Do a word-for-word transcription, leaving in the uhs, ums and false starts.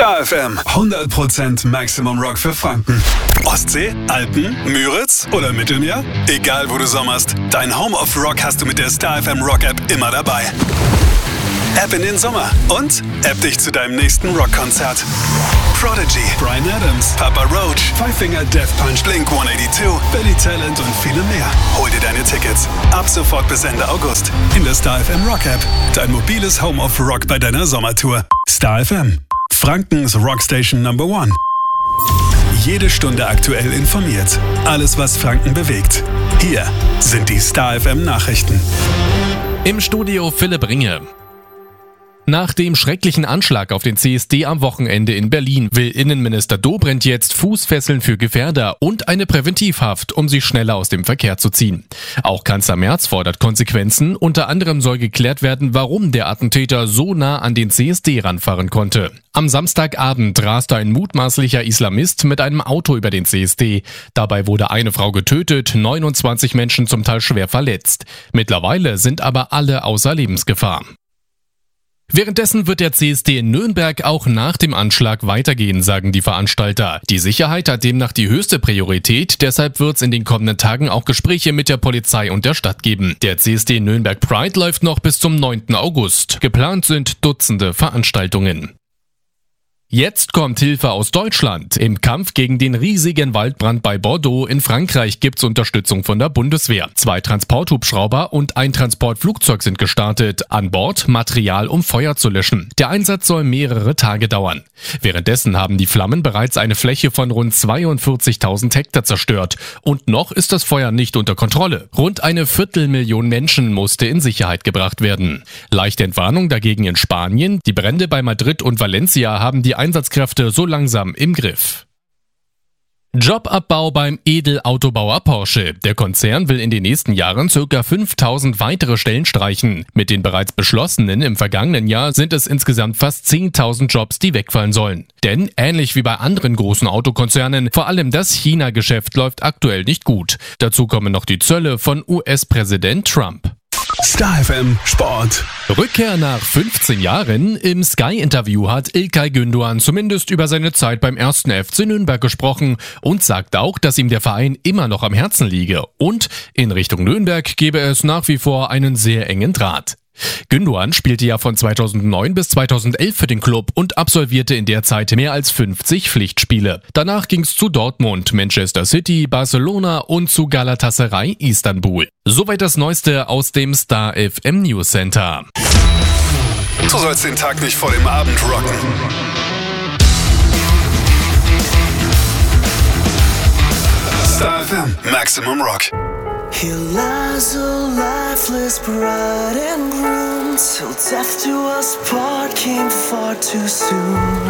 Star F M. hundert Prozent Maximum Rock für Franken. Ostsee, Alpen, Müritz oder Mittelmeer? Egal wo du sommerst, dein Home of Rock hast du mit der Star F M Rock App immer dabei. App in den Sommer und App dich zu deinem nächsten Rockkonzert. Prodigy, Bryan Adams, Papa Roach, Five Finger Death Punch, Blink hundertzweiundachtzig, Billy Talent und viele mehr. Hol dir deine Tickets ab sofort bis Ende August in der Star F M Rock App. Dein mobiles Home of Rock bei deiner Sommertour. Star F M, Frankens Rockstation Number One. Jede Stunde aktuell informiert. Alles, was Franken bewegt. Hier sind die Star F M Nachrichten. Im Studio Philipp Ringe. Nach dem schrecklichen Anschlag auf den C S D am Wochenende in Berlin will Innenminister Dobrindt jetzt Fußfesseln für Gefährder und eine Präventivhaft, um sie schneller aus dem Verkehr zu ziehen. Auch Kanzler Merz fordert Konsequenzen. Unter anderem soll geklärt werden, warum der Attentäter so nah an den C S D ranfahren konnte. Am Samstagabend raste ein mutmaßlicher Islamist mit einem Auto über den C S D. Dabei wurde eine Frau getötet, neunundzwanzig Menschen zum Teil schwer verletzt. Mittlerweile sind aber alle außer Lebensgefahr. Währenddessen wird der C S D in Nürnberg auch nach dem Anschlag weitergehen, sagen die Veranstalter. Die Sicherheit hat demnach die höchste Priorität, deshalb wird es in den kommenden Tagen auch Gespräche mit der Polizei und der Stadt geben. Der C S D Nürnberg Pride läuft noch bis zum neunten August. Geplant sind Dutzende Veranstaltungen. Jetzt kommt Hilfe aus Deutschland. Im Kampf gegen den riesigen Waldbrand bei Bordeaux in Frankreich gibt's Unterstützung von der Bundeswehr. Zwei Transporthubschrauber und ein Transportflugzeug sind gestartet. An Bord Material, um Feuer zu löschen. Der Einsatz soll mehrere Tage dauern. Währenddessen haben die Flammen bereits eine Fläche von rund zweiundvierzigtausend Hektar zerstört. Und noch ist das Feuer nicht unter Kontrolle. Rund eine Viertelmillion Menschen musste in Sicherheit gebracht werden. Leichte Entwarnung dagegen in Spanien. Die Brände bei Madrid und Valencia haben die Einsatzkräfte so langsam im Griff. Jobabbau beim Edelautobauer Porsche. Der Konzern will in den nächsten Jahren ca. fünftausend weitere Stellen streichen. Mit den bereits beschlossenen im vergangenen Jahr sind es insgesamt fast zehntausend Jobs, die wegfallen sollen. Denn ähnlich wie bei anderen großen Autokonzernen, vor allem das China-Geschäft läuft aktuell nicht gut. Dazu kommen noch die Zölle von U S-Präsident Trump. Star F M Sport. Rückkehr nach fünfzehn Jahren. Im Sky-Interview hat İlkay Gündoğan zumindest über seine Zeit beim ersten F C Nürnberg gesprochen und sagt auch, dass ihm der Verein immer noch am Herzen liege. Und in Richtung Nürnberg gebe es nach wie vor einen sehr engen Draht. Gündoğan spielte ja von zweitausendneun bis zweitausendelf für den Club und absolvierte in der Zeit mehr als fünfzig Pflichtspiele. Danach ging's zu Dortmund, Manchester City, Barcelona und zu Galatasaray Istanbul. Soweit das Neueste aus dem Star F M News Center. Du sollst den Tag nicht vor dem Abend rocken. Star F M Maximum Rock. Here lies a lifeless bride and groom, till death do us part came far too soon.